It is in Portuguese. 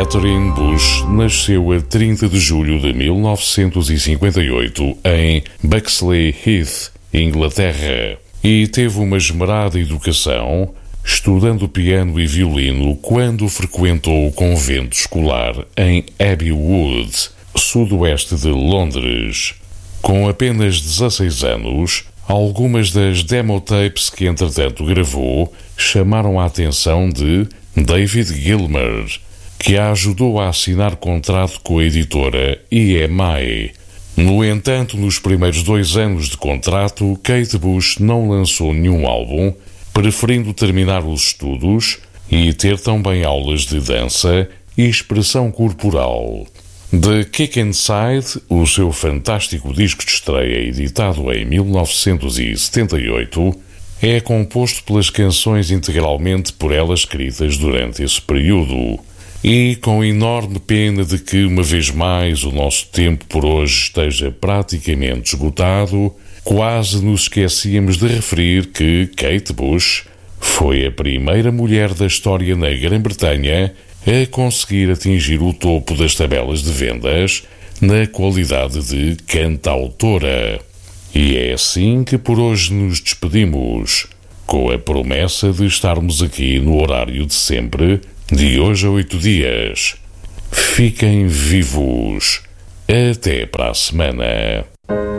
Catherine Bush nasceu a 30 de julho de 1958 em Bexley Heath, Inglaterra, e teve uma esmerada educação, estudando piano e violino quando frequentou o convento escolar em Abbey Wood, sudoeste de Londres. Com apenas 16 anos, algumas das demo-tapes que entretanto gravou chamaram a atenção de David Gilmour, que a ajudou a assinar contrato com a editora EMI. No entanto, nos primeiros 2 anos de contrato, Kate Bush não lançou nenhum álbum, preferindo terminar os estudos e ter também aulas de dança e expressão corporal. The Kick Inside, o seu fantástico disco de estreia editado em 1978, é composto pelas canções integralmente por ela escritas durante esse período. E com enorme pena de que, uma vez mais, o nosso tempo por hoje esteja praticamente esgotado, quase nos esquecíamos de referir que Kate Bush foi a primeira mulher da história na Grã-Bretanha a conseguir atingir o topo das tabelas de vendas na qualidade de cantautora. E é assim que por hoje nos despedimos, com a promessa de estarmos aqui no horário de sempre, de hoje a 8 dias. Fiquem vivos. Até para a semana.